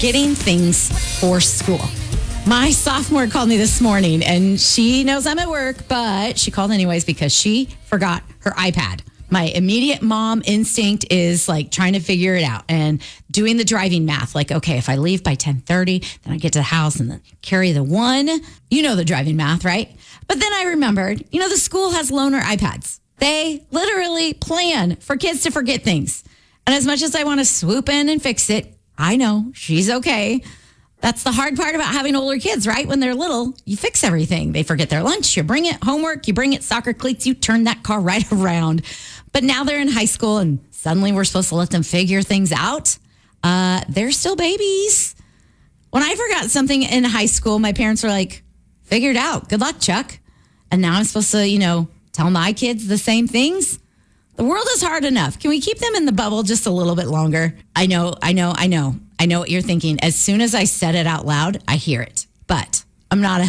getting things for school. My sophomore called me this morning, and she knows I'm at work, but she called anyways because she forgot her iPad. My immediate mom instinct is like trying to figure it out and doing the driving math. Like, okay, if I leave by 10:30, then I get to the house and then carry the one. You know the driving math, right? But then I remembered, the school has loaner iPads. They literally plan for kids to forget things. And as much as I want to swoop in and fix it, I know she's okay. That's the hard part about having older kids, right? When they're little, you fix everything. They forget their lunch, you bring it, homework, you bring it, soccer cleats, you turn that car right around. But now they're in high school and suddenly we're supposed to let them figure things out. They're still babies. When I forgot something in high school, my parents were like, figure it out. Good luck, Chuck. And now I'm supposed to, tell my kids the same things. The world is hard enough. Can we keep them in the bubble just a little bit longer? I know what you're thinking. As soon as I said it out loud, I hear it. But I'm not